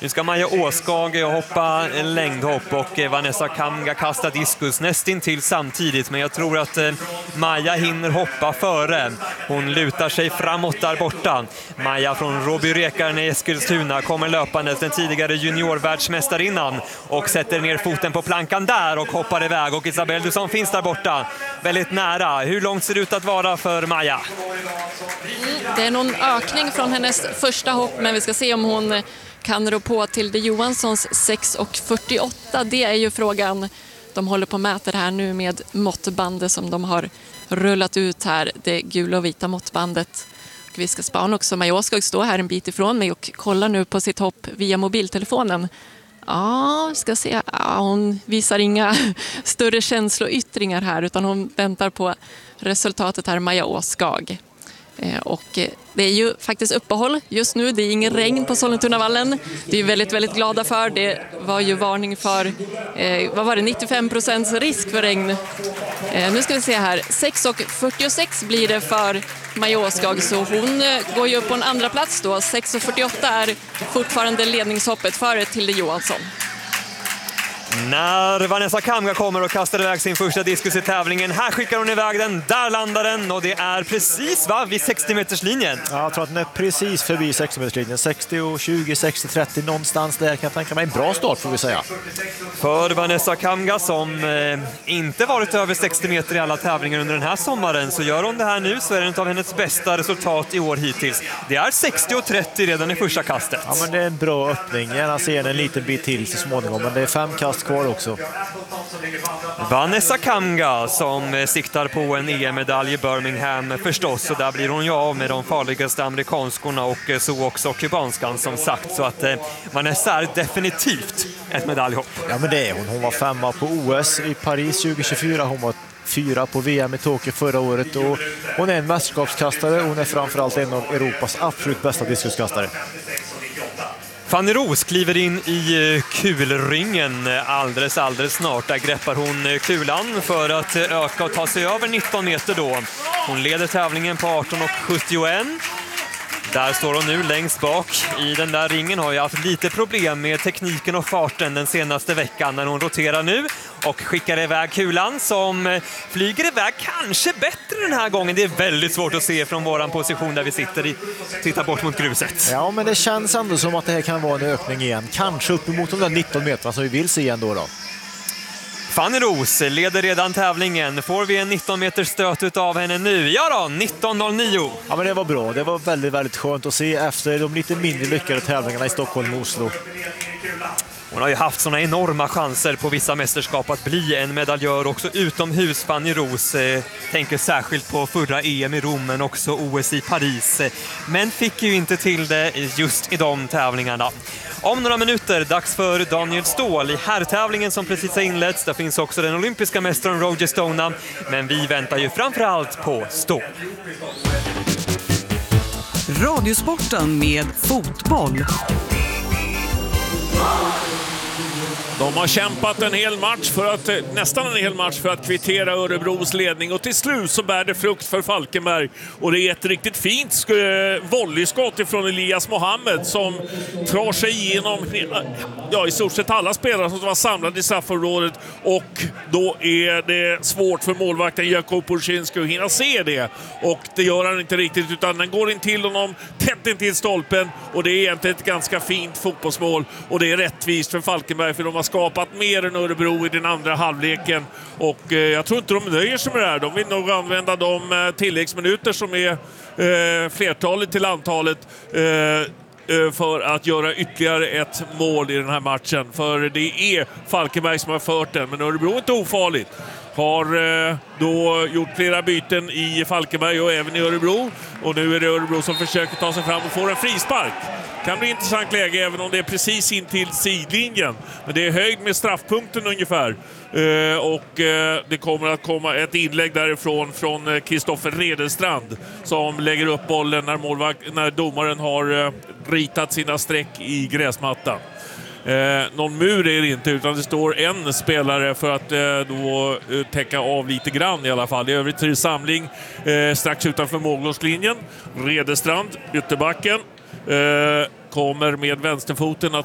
Nu ska Maja Åskag hoppa längdhopp och Vanessa Kamga kasta diskus nästintill samtidigt, men jag tror att Maja hinner hoppa före. Hon lutar sig framåt där borta. Maja från Råby-Rekaren i Eskilstuna kommer löpandes, den tidigare juniorvärldsmästarinnan, och sätter ner foten på plankan där och hoppar iväg. Och Isabelle Dusson finns där borta, väldigt nära. Hur långt ser det ut att vara för Maja? Det är någon ökning från hennes första hopp, men vi ska se om hon kan rå på till de Johanssons 6,48. Det är ju frågan. De håller på att mäta det här nu med måttbandet som de har rullat ut här, det gula och vita måttbandet. Och vi ska spana också. Maja Åskog står här en bit ifrån mig och kollar nu på sitt hopp via mobiltelefonen. Ja, ska se. Ja, hon visar inga större känsloyttringar här, utan hon väntar på resultatet här, Maja Åskog. Och det är ju faktiskt uppehåll just nu. Det är ingen regn på Sollentunavallen. Det är väldigt, väldigt glada för. Det var ju varning för 95% risk för regn. Nu ska vi se här. 6,46 blir det för Maja Åskog, så hon går ju upp på en andra plats då. 6,48 är fortfarande ledningshoppet före Tilde Johansson. När Vanessa Kamga kommer och kastar iväg sin första diskus i tävlingen. Här skickar hon iväg den, där landar den, och det är precis vid 60-meterslinjen. Ja, jag tror att den är precis förbi 60-meterslinjen. 60-20, 60-30 någonstans där, kan jag tänka mig. En bra start får vi säga. För Vanessa Kamga, som inte varit över 60 meter i alla tävlingar under den här sommaren, så gör hon det här nu, så är det ett av hennes bästa resultat i år hittills. Det är 60-30 redan i första kastet. Ja, men det är en bra öppning. Gärna ser den en liten bit till så småningom, men det är 5 kast kvar också. Vanessa Kamga som siktar på en EM-medalj i Birmingham förstås, och där blir hon ju av med de farligaste amerikanskorna och så också kubanskan som sagt, så att Vanessa är definitivt ett medaljhopp. Ja, men det är hon. Hon var 5 på OS i Paris 2024, hon var 4 på VM i Tokyo förra året, och hon är en mästerskapskastare. Hon är framförallt en av Europas absolut bästa diskuskastare. Fanny Roos kliver in i kulringen alldeles snart. Där greppar hon kulan för att öka och ta sig över 19 meter då. Hon leder tävlingen på 18,71. Där står hon nu längst bak i den där ringen. Har ju haft lite problem med tekniken och farten den senaste veckan, när hon roterar nu och skickar iväg kulan som flyger iväg kanske bättre den här gången. Det är väldigt svårt att se från våran position där vi tittar bort mot gruset. Ja, men det känns ändå som att det här kan vara en ökning igen. Kanske uppemot de där 19 meterna som vi vill se ändå då. Fanny Roos leder redan tävlingen. Får vi en 19 meters stöt av henne nu? Ja då, 19,09. Ja, men det var bra. Det var väldigt, väldigt skönt att se efter de lite mindre lyckade tävlingarna i Stockholm och Oslo. Hon har ju haft såna enorma chanser på vissa mästerskap att bli en medaljör också utomhus. Fanny Roos tänker särskilt på förra EM i Rom, men också OS i Paris. Men fick ju inte till det just i de tävlingarna. Om några minuter, dags för Daniel Ståhl i herrtävlingen som precis har inletts. Där finns också den olympiska mästaren Roger Stona. Men vi väntar ju framförallt på Ståhl. Radiosporten med fotboll. De har kämpat en hel match nästan en hel match för att kvittera Örebros ledning, och till slut så bär det frukt för Falkenberg, och det är ett riktigt fint volleyskott ifrån Elias Mohammed som drar sig igenom i stort sett alla spelare som var samlade i straffområdet, och då är det svårt för målvakten Jakob Porzinski att hinna se det, och det gör han inte riktigt, utan den går in till honom tätt in till stolpen, och det är egentligen ett ganska fint fotbollsmål, och det är rättvist för Falkenberg, för de har skapat mer än Örebro i den andra halvleken, och jag tror inte de nöjer sig med det här. De vill nog använda de tilläggsminuter som är flertalet till antalet för att göra ytterligare ett mål i den här matchen, för det är Falkenberg som har fört den, men Örebro är inte ofarligt. Har då gjort flera byten i Falkenberg och även i Örebro, och nu är det Örebro som försöker ta sig fram och får en frispark. Kan bli intressant läge även om det är precis in till sidlinjen, men det är höjd med straffpunkten ungefär, och det kommer att komma ett inlägg därifrån från Kristoffer Redenstrand som lägger upp bollen när domaren har ritat sina streck i gräsmattan. Någon mur är det inte, utan det står en spelare för att då täcka av lite grann i alla fall. I övrigt är det samling strax utanför målgångslinjen. Redestrand, ytterbacken, kommer med vänsterfoten att